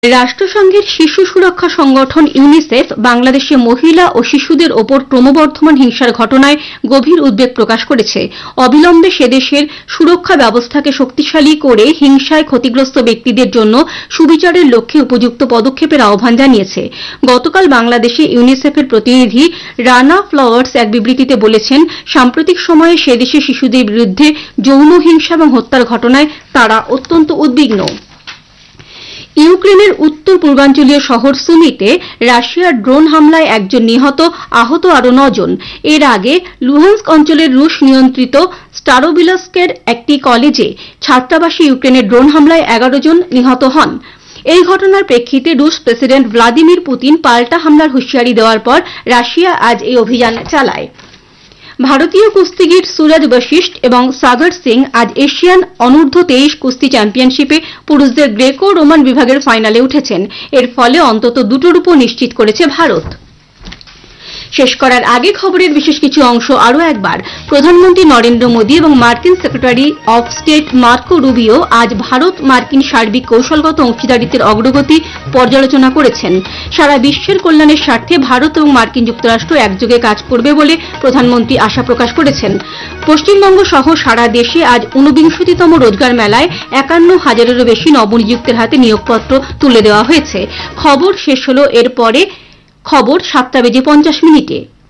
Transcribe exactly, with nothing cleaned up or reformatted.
রাষ্ট্রসংঘের শিশু সুরক্ষা সংগঠন ইউনিসেফ বাংলাদেশে মহিলা ও শিশুদের ওপর ক্রমবর্ধমান হিংসার ঘটনায় গভীর উদ্বেগ প্রকাশ করেছে। অবিলম্বে সেদেশের সুরক্ষা ব্যবস্থাকে শক্তিশালী করে হিংসায় ক্ষতিগ্রস্ত ব্যক্তিদের জন্য সুবিচারের লক্ষ্যে উপযুক্ত পদক্ষেপের আহ্বান জানিয়েছে। গতকাল বাংলাদেশে ইউনিসেফের প্রতিনিধি রানা ফ্লাওয়ার্স এক বিবৃতিতে বলেছেন, সাম্প্রতিক সময়ে সেদেশে শিশুদের বিরুদ্ধে যৌন হিংসা এবং হত্যার ঘটনায় তারা অত্যন্ত উদ্বিগ্ন। ইউক্রেনের উত্তর পূর্বাঞ্চলীয় শহর সুমিতে রাশিয়ার ড্রোন হামলায় একজন নিহত, আহত আরও নজন। এর আগে লুহান্স্ক অঞ্চলের রুশ নিয়ন্ত্রিত স্টারোবিলস্কের একটি কলেজে ছাত্রাবাসে ইউক্রেনের ড্রোন হামলায় এগারো জন নিহত হন। এই ঘটনার প্রেক্ষিতে রুশ প্রেসিডেন্ট ভ্লাদিমির পুতিন পাল্টা হামলার হুঁশিয়ারি দেওয়ার পর রাশিয়া আজ এই অভিযান চালায়। ভারতীয় কুস্তিগির সুরজ বশিষ্ঠ এবং সাগর সিং আজ এশিয়ান অনূর্ধ্ব তেইশ কুস্তি চ্যাম্পিয়নশিপে পুরুষদের গ্রেকো রোমান বিভাগের ফাইনালে উঠেছেন। এর ফলে অন্তত দুটো রূপো নিশ্চিত করেছে ভারত। শেষ করার আগে খবরের বিশেষ কিছু অংশ আরও একবার। প্রধানমন্ত্রী নরেন্দ্র মোদী এবং মার্কিন secretary of state Marco Rubio আজ ভারত মার্কিন সার্বিক কৌশলগত অংশীদারিত্বের অগ্রগতি পর্যালোচনা করেছেন। সারা বিশ্বের কল্যাণের স্বার্থে ভারত এবং মার্কিন যুক্তরাষ্ট্র একযোগে কাজ করবে বলে প্রধানমন্ত্রী আশা প্রকাশ করেছেন। পশ্চিমবঙ্গ সহ সারা দেশে আজ ঊনবিংশতিতম রোজগার মেলায় একান্ন হাজারেরও বেশি নবনিযুক্তের হাতে নিয়োগপত্র তুলে দেওয়া হয়েছে। খবর শেষ হল। এরপরে খবর সাতটা বেজে পঞ্চাশ মিনিটে।